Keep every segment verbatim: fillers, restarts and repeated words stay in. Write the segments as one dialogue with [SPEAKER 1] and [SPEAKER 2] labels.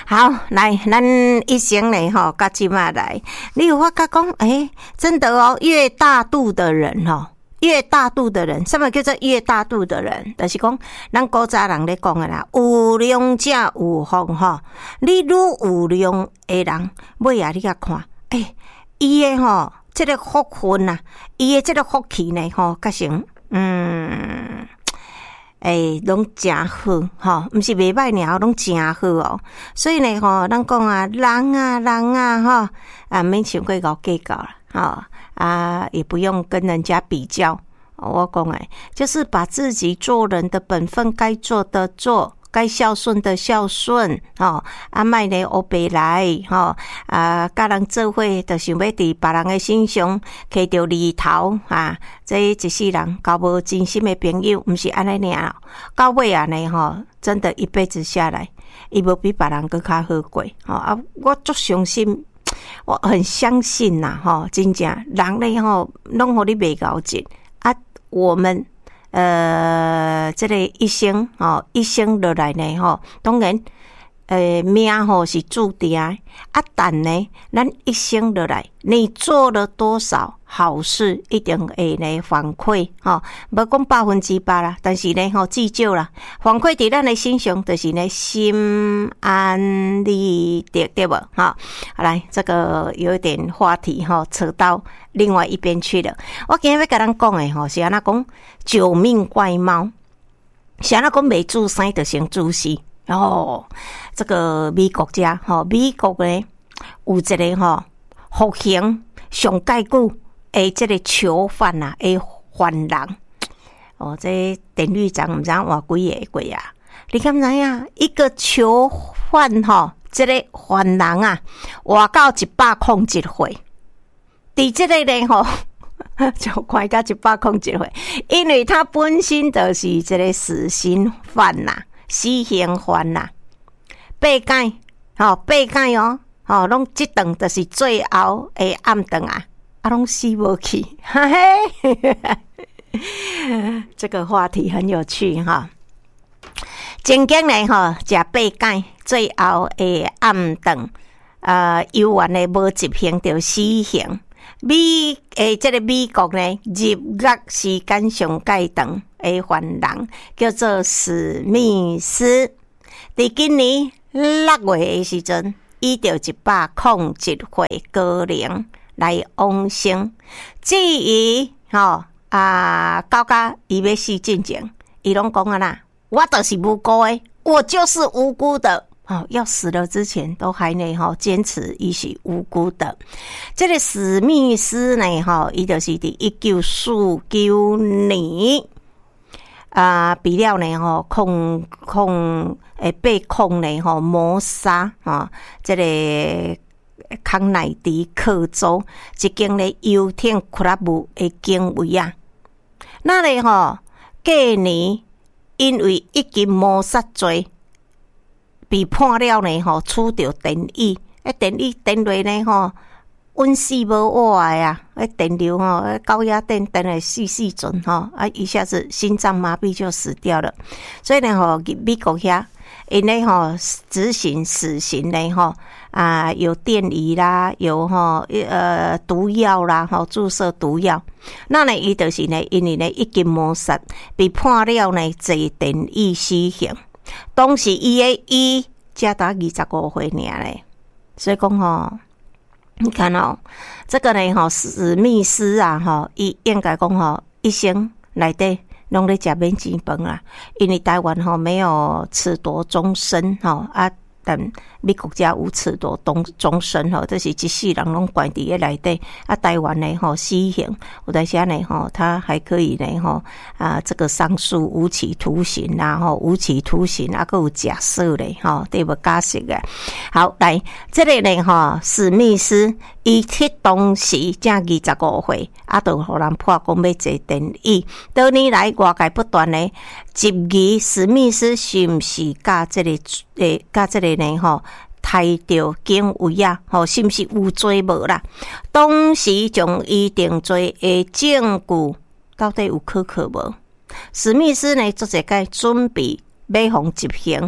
[SPEAKER 1] 好，来，咱一生呢吼，到即马来，你有发觉讲，诶、欸，真的哦，越大度的人吼，越大度的人，什么叫做越大度的人？就是讲，咱古早人咧讲的啦，有量者有福吼。你愈有量的人，尾啊，你甲看，诶、欸，伊的吼，这个福分啊，伊的这个福气呢，吼，较成，嗯。诶，拢真好吼，毋是袂歹尔，拢真好哦。所以呢，吼，咱讲啊，人啊，人啊，吼啊，免想过搞计较啦，吼啊，也不用跟人家比较。我讲诶，就是把自己做人的本分该做的做。该孝顺的孝顺，吼啊，莫咧黑白来，吼啊，甲人做伙，就想要伫别人的身上摕到利头啊！这一世人交无真心的朋友，毋是安尼尔，到尾啊呢，吼，真的一辈子下来，伊无比别人更较好过，吼啊！我足相信，我很相信呐，吼，真正人咧吼，拢互你袂高劲啊，我们。呃，这个一生哦，一生落来呢吼，当然，呃，命吼是注定的啊，但呢，咱一生落来，你做了多少好事，一定会呢反馈吼，无讲百分之百啦，但是呢吼，至少啦，反馈伫咱的身上，就是呢心安理得，对不？哈，好来，这个有一点话题哈，扯到另外一边去了。我今日要跟咱讲的吼，是安那讲九命怪猫，是安那讲未注生就成注死。哦，这个美国家吼，美国呢有一个吼服刑上介久诶，这个囚犯啊，诶犯人哦，这典狱长毋知影换几个过啊？你敢知影一个囚犯吼，这个犯人啊，活到一百零一岁，伫这个呢吼。就快到一百零一岁，因为他本身就是这个死刑犯呐、啊，死刑犯呐、啊，八改吼八改哦，吼拢即顿就是最后的暗顿啊，啊拢死无去，嘿嘿，这个话题很有趣哈。曾经呢吼，食八改最后的暗顿，呃，犹原的无执行到死刑。美诶，这个美国呢，入狱时间上介长诶犯人叫做史密斯。伫今年六月诶时阵，伊就一百零一岁高龄来往生。至于吼啊，到甲伊要死之前，伊拢讲啊啦，我就是无辜诶，我就是无辜的。哦，要死了之前都还呢哈，坚持伊是无辜的。这个史密斯呢哈，伊就是伫一九四九年啊，比了呢哈，控控诶被控呢哈谋杀啊，这个康乃狄克州一间咧游艇俱乐部诶经纬啊，那咧哈，过年因为已经谋杀罪。被判了呢，吼，处着电椅，诶，电椅电落呢，吼，温死无活啊，诶，电流吼，高压电电了死死准吼，啊，一下子心脏麻痹就死掉了。所以呢，吼，美国遐因呢，吼，执行死刑呢，吼，啊，有电椅啦，有吼，呃，毒药啦，吼，注射毒药。那呢，伊就是呢，因为呢，已经谋杀，被判了呢，坐电椅死刑。当时伊诶伊才达二十五岁尔咧，所以讲吼，你看哦，这个呢吼，史密斯啊吼，伊应该讲吼，一生内底拢咧食免钱饭啦，因为台湾吼没有褫夺终身吼啊。但美国家有褫夺终终身吼，这是一世人拢关伫个内底。啊，台湾呢吼死刑，有当时呢吼，他还可以呢吼啊，这个上诉无期徒刑啦吼，无期徒刑啊，佫有假释咧吼，对无假释个。好，来，这个呢吼，史密斯伊迄当时正二十五岁，啊，就互人判讲要坐电椅。多年来，外界不断呢质疑史密斯是毋是甲这个诶，甲这个呢吼，抬着警卫啊，吼，是毋是有罪无啦？当时将伊定罪的证据到底有可靠无？史密斯呢，做一个准备要互执行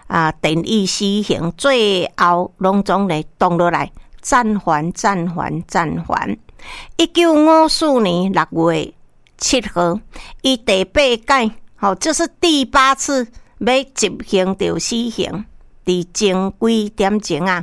[SPEAKER 1] 啊电意施行，最后拢总来动落来，暂缓暂缓暂缓。一九五四年六月七号，伊第八届，吼、哦，这是第八次要执行着死刑，伫前几点钟啊，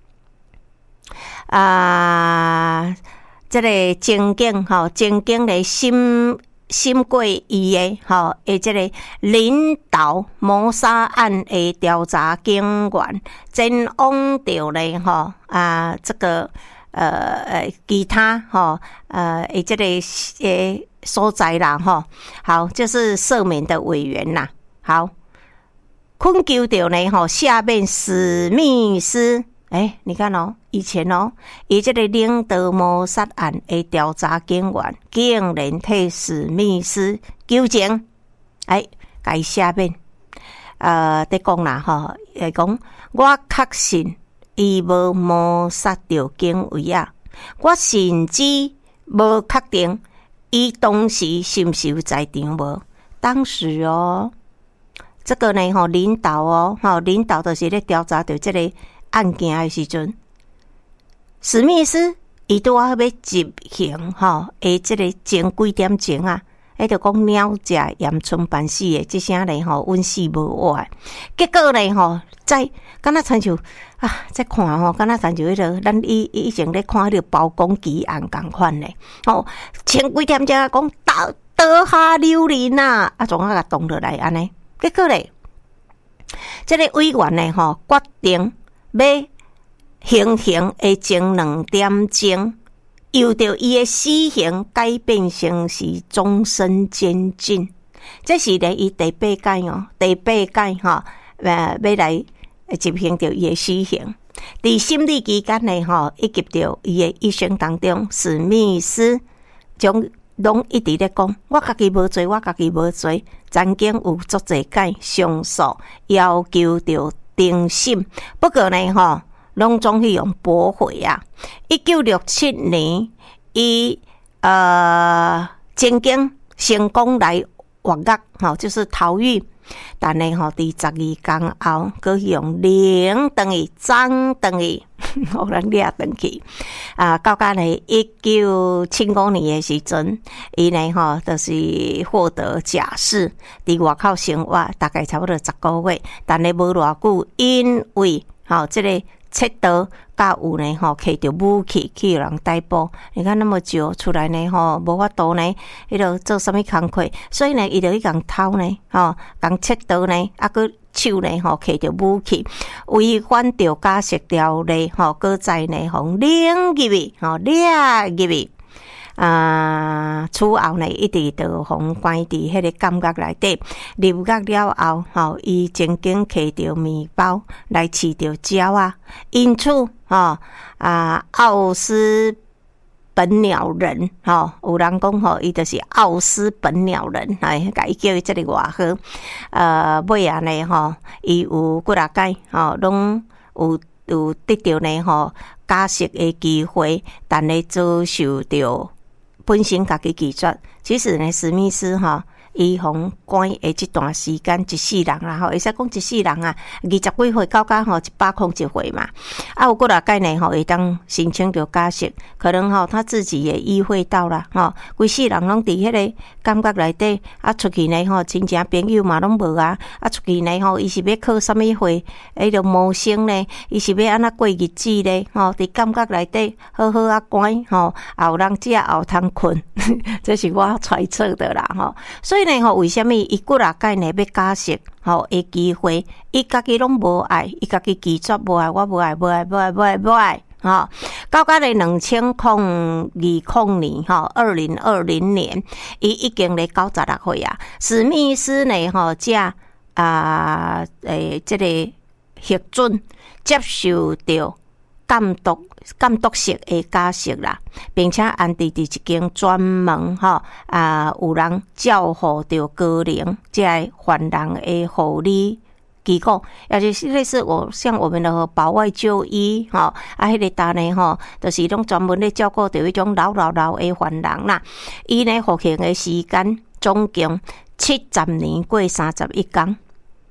[SPEAKER 1] 啊，这个警警吼，警警咧审审过伊诶，吼，诶，这个领导谋杀案诶调查警员，前往着咧，吼啊，这个呃呃其他吼呃诶，这个诶所在啦，吼，好，就是赦免的委员啦，好，困求着呢，吼，下面史密斯。欸，你看哦，以前哦，伊这个领导谋杀案的调查警员，竟然替史密斯求情，哎，改下面，呃，在讲啦吼，会讲我确信伊无谋杀着警卫啊，我甚至无确定伊当时是毋是有在场无。当时哦，这个呢吼，领导哦，吼，领导就是咧调查着这个案件的时阵，史密斯伊拄啊要执行吼，诶，即个前几点钟啊，迄就讲鸟食盐春办死的，即声咧吼，阮死无活。结果咧吼，在敢若亲像啊，在看吼，敢若亲像迄个咱以以前咧看迄个包公奇案共款咧，吼，前几点钟讲倒倒下榴莲啊，啊，总啊甲动落来安尼。结果咧，即个委员咧吼，决定要行刑的前两点钟，由着伊的死刑改变成是终身监禁。这是咧伊第八届哦，第八届吼，呃，要来执行着伊的死刑。伫审理期间内吼，以及着伊的一生当中，史密斯将拢一直咧讲，我家己无做，我家己无做。曾经有足侪届上诉要求着庭审，不过呢，吼，拢总去用驳回啊。一九六七年，伊呃，曾经成功来越狱，吼，就是逃狱。但呢，吼，伫十二天后，佮用零等于涨等于，互人掠转去。啊，到甲呢一九七五年的时阵，伊呢吼，就是获得假释，伫外口生活大概差不多十个月，但呢无偌久，因为吼即、這个窃盗甲有呢吼，摕着武器去有人逮捕。你看那么久出来呢吼，无法度呢，迄落做啥物工课，所以呢，伊就去共偷呢，吼，共窃盗呢，啊个手呢吼，摕着武器，违反着假释条例，吼，搁再呢，互领入去，吼，掠入去。啊，此后呢，一直都互关伫迄个监狱内底。入狱了后，吼，伊曾经摕着面包来饲着鸟啊，因此，吼啊，奥斯本鸟人，吼，有人讲吼，伊就是奥斯本鸟人，哎，甲伊叫伊即个外号。呃，尾啊呢，吼，伊有几若届，吼，拢有有得到呢，吼，假释的机会，但呢遭受着本身家己拒绝。其实呢，史密斯哈，伊互关的这段时间，一世人啦吼，会使讲一世人啊，二十几岁到甲吼一百空一岁嘛。啊，有几若届呢吼，会当申请着假释，可能吼他自己也意会到啦吼，规世人拢伫迄个监狱内底，啊出去呢吼，亲情朋友嘛拢无啊，啊出去呢吼，伊是要靠啥物会迄个谋生呢？伊是要安怎过日子呢？吼，伫监狱内底好好啊关吼，也有人食，也有通困，这是我揣测的啦吼。所以呢吼，为什么伊几若届呢要假释？吼，的机会，伊家己拢无爱，伊家己拒绝无爱，我无爱，无爱，无爱，无爱，无爱，吼。到甲咧两千零二零年，吼，二零二零年，伊已經咧九十六歲啊。史密斯呢，吼，即啊，誒，即個核准接受到監督。監督式的假釋啦，並且安置佇一間專門吼啊，有人照護着高齡即個犯人的護理機構，也就是類似我像我們的保外就醫吼，啊，迄個單呢吼，就是攏專門咧照顧着迄種老老老的犯人啦。伊呢服刑的時間總共七十年過三十一天。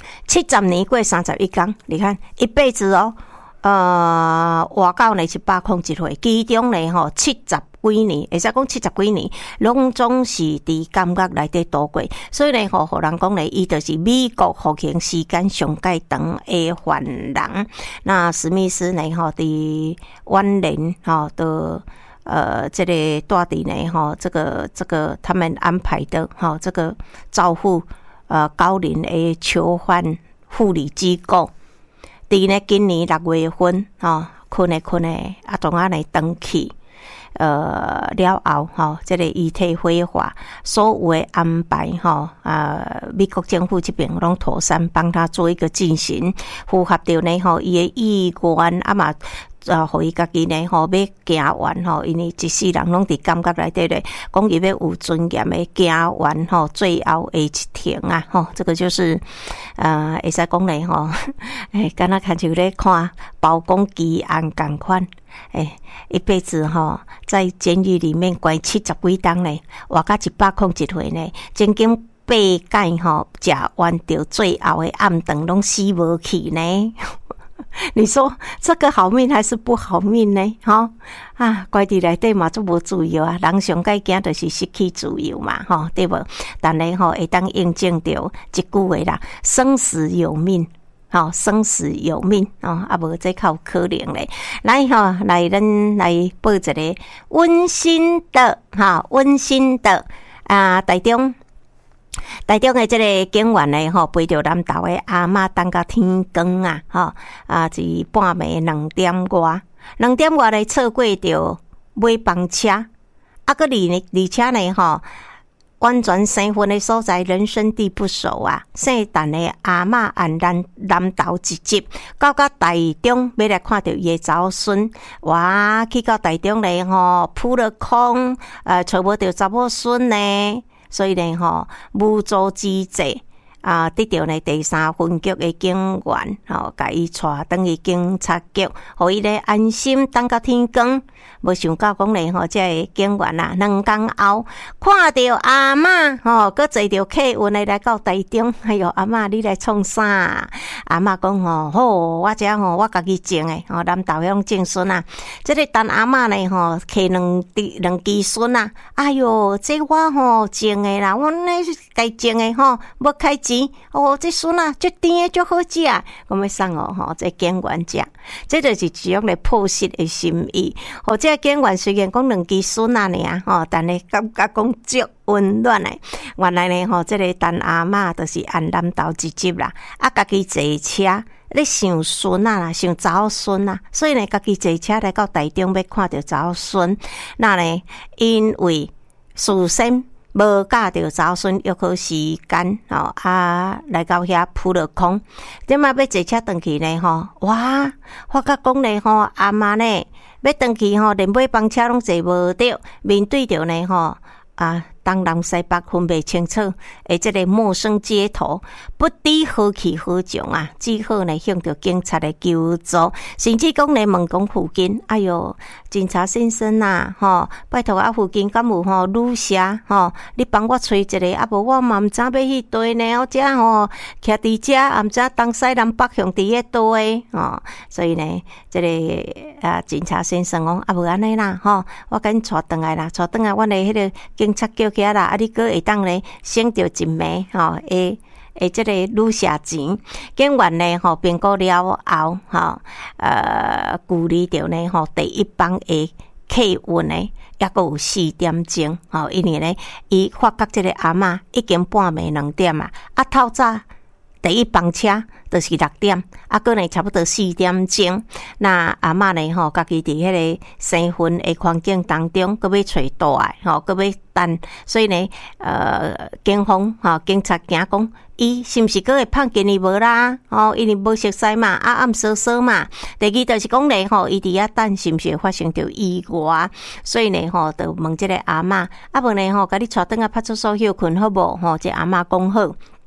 [SPEAKER 1] 七十年过三十一天，你看一辈子哦，呃，活到呢一百零一岁，其中呢吼七十几年，会使讲七十几年，拢总是伫监狱内底度过，所以呢吼，互人讲呢，伊就是美国服刑时间上介长的犯人。那史密斯呢吼，伫晚年吼的。呃，这个大地呢，哈，这个这个他们安排的哈，这个照护呃高龄的囚犯护理机构，伫呢今年六月份哈，困的困的啊，总啊来登去，呃了后哈，这个遗体火化，所有的安排哈啊，美国政府这边拢妥善帮他做一个进行，符合到呢吼伊的意愿啊嘛。啊，互伊家己呢吼，要行完吼，因为一世人拢伫监狱内底咧，讲伊要有尊严的行完吼，最后的一天啊，吼，这个就是呃，会使讲咧吼，诶，敢若看像咧看包公奇案共款，诶，一辈子吼，在监狱里面关七十几天咧，活到一百零一岁呢，真经八届吼，食完到最后的暗顿拢死无去呢。你说这个好命还是不好命呢？哈啊，关伫内底嘛足无自由啊！人上介惊就是失去自由嘛，哈，对无？但咧吼会当印证着一句话啦：生死有命，哈，生死有命哦，啊无这较可能咧。来哈，来咱来报一个温馨的哈，温馨的啊，台中。台中的这个警员呢，吼陪着南投的阿嬷等到天光啊，吼啊是半暝两点外，两点外咧错过着尾班车，啊个而呢，而且呢，吼完全生分的所在，人生地不熟啊，姓陈的阿嬷按南南投一集，到到台中要来看到伊的查某孙，哇，去到台中咧，吼扑了空，呃，找无到查某孙呢。所以呢，吼无助之济啊，得到呢第三分局的警员，吼，甲伊带转去警察局，互伊咧安心等到天光。无想到讲咧，吼，这个警员啊，两天后看到阿嬷，吼，佮坐着客运来来到台中，哎哟，阿嬷你来创啥？阿嬷讲吼，好，我遮吼，我家己种诶，吼，南投乡种孙啊，这个等阿嬷呢，吼，摕两两支孙啊，哎哟，这我吼种诶啦，我那该种诶吼，要开钱，哦，这孙啊，足甜诶，足好食，我要送哦，吼，这警员食，这就是一种咧朴实诶心意，或者。警员虽然讲两支孙啊尔吼，但是感觉讲足温暖诶。原来呢吼，这个陈阿嬷就是按南投一集啦，啊，家己坐车咧想孙啊啦，想查某孙啊，所以呢，家己坐车来到台中要看到查某孙，那呢，因为事先无教着查某孙约好时间吼，啊，来到遐扑了空，点嘛要坐车转去呢吼，哇，发觉讲呢吼，阿嬷呢。要回去吼，连尾班车拢坐无着，面对着呢吼啊，东南西北分不清楚，诶，这个陌生街头不知何去何从啊！只好呢向着警察来求助，甚至讲呢问讲附近，哎哟，警察先生啊，吼，拜托啊，附近敢有吼旅社吼，你帮我找一个，啊无我嘛毋知要去对呢，我遮吼徛伫遮，啊毋知东西南北向伫个对哦，所以呢，这个啊警察先生讲啊无安尼啦，吼，我甲你带转来啦，带转来阮的迄个警察局遐啦，啊你搁会当呢省着一暝吼诶。诶，这个旅社钱，警员呢吼评估了后，吼呃，距离着呢吼第一班的客运呢，也阁有四点钟，吼，因为呢，伊发觉这个阿嬷已经半暝两点啊，啊透早第一班车就是六点，啊，搁呢差不多四点钟，那阿嬷呢吼，家己伫迄个生分的环境当中，搁要找倒来，吼，搁要等，所以呢，呃，警方吼警察惊讲。伊是毋是搁会碰见伊无啦？哦，因为无熟悉嘛，啊暗扫扫嘛。第二就是讲咧吼，伊伫遐等是毋是会发生着意外？所以呢吼，就问即个阿嬷，啊无呢吼，甲你带转啊派出所休困好无？吼，即阿嬷讲好。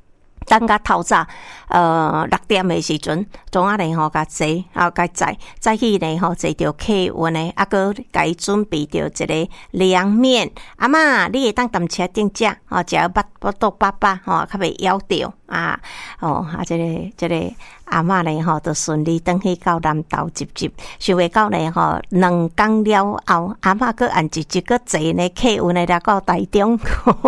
[SPEAKER 1] 等甲透早，呃六点的时阵，总啊呢吼，甲坐，啊甲载，载去呢吼，坐着客运呢，啊个甲伊准备着一个凉面。阿嬷，你会当踮车顶食，吼，食巴巴肚饱饱，吼，较袂枵着啊。哦，啊，这个这个阿嬷呢吼，就顺利转去到南投集集，想袂到呢吼，两工了后，阿嬷佫按一一个坐呢客运呢来到台中。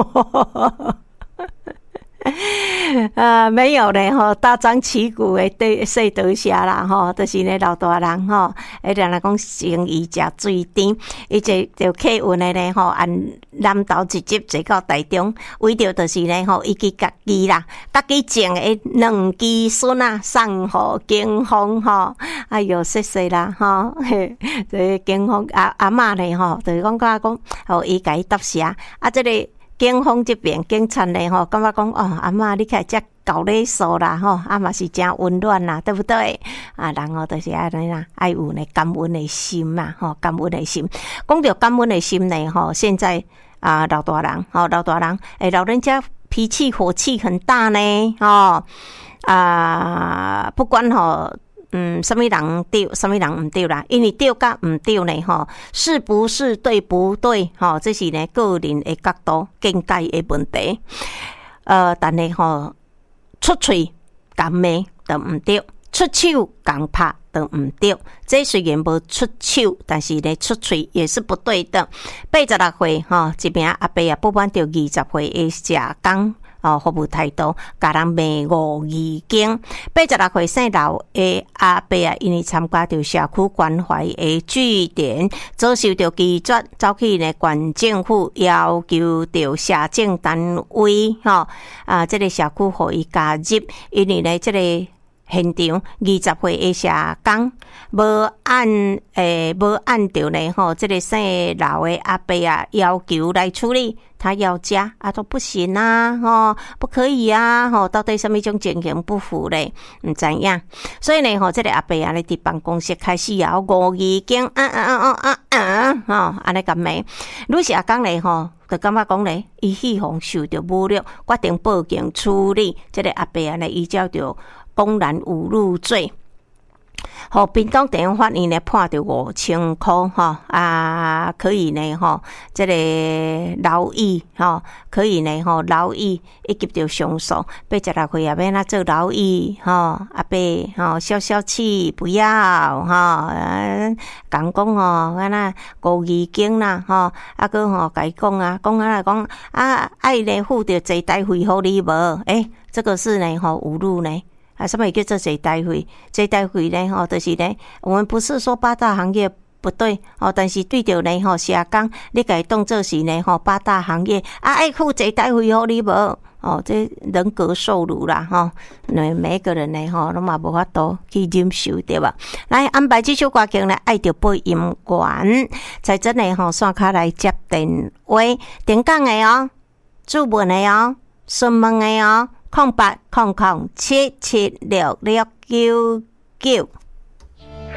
[SPEAKER 1] 呃，没有咧吼，大张旗鼓的对说倒下啦吼，就是呢老大人吼，诶，人来讲生意食水甜，伊就就客运的咧吼，按南投直接坐到台中，为着就是呢吼，伊去家己啦，家己种的两支笋啊，送互警方吼，哎哟，谢谢啦吼，这警方阿阿嬷咧吼，就是讲甲讲，哦，伊甲伊答谢啊，这个。警方这边警察呢吼，感觉讲哦，阿嬷你开只搞礼数啦吼，啊嘛是真温暖啦，对不对？啊，然后就是安尼啦，爱有呢感恩的心嘛，吼，感恩的心。讲到感恩的心呢，吼，现在啊老大人，吼老大人，诶，老人家脾气火气很大呢，吼啊，不管吼。嗯，什么人对，什么人唔对啦？因为对甲唔对呢，吼，是不是对不对？吼，这是呢个人的角度见解的问题。呃，但是吼，出嘴讲骂都唔对，出手讲拍都唔对。这虽然无出手，但是呢出嘴也是不对的。八十六岁吼，一名阿伯啊，不满着二十岁的社工。哦，服务态度，甲人骂五字经。八十六岁姓刘的阿伯啊，因为参加着社区关怀的据点，遭受着拒绝，走去呢县政府要求着社政单位，吼啊，这个社区互伊加入，因为呢这个现场二十岁的社工无按诶无按照呢吼，这个姓刘的阿伯啊要求来处理。他要加啊，都不行啊，吼，不可以啊，吼，到底什么种情形不符嘞？唔知样，所以呢，吼，这个阿伯啊，咧伫办公室开始啊，五字经啊啊啊啊啊，吼，安尼咁咩？女士阿讲咧，吼，就感觉讲咧，伊希望受到侮辱，决定报警处理。这个阿伯啊，咧依照着公然侮辱罪。好，滨东地方法院呢判着五千块吼啊，可以呢吼，这个劳役吼，可以呢吼劳役以及着上诉，八十六岁也要那做劳役吼，阿伯吼消消气不要吼，讲讲吼安那五字经啦吼，啊个吼甲伊讲啊，讲啊来讲啊，爱呢付着坐台费互你无？诶，这个是呢吼侮辱呢。啊，什么叫做坐台费？坐台费呢？吼，就是呢，我们不是说八大行业不对哦，但是对着呢吼，社工你甲伊当做是呢吼八大行业啊，爱付坐台费互你无？哦，这人格受辱啦吼，每每一个人呢吼，拢嘛无法度去忍受对吧？来安排这首歌曲呢，爱着播音员，才真呢吼，线卡来接电话，点讲的哦，注文的哦，询问的哦。空八空空七七六六九九。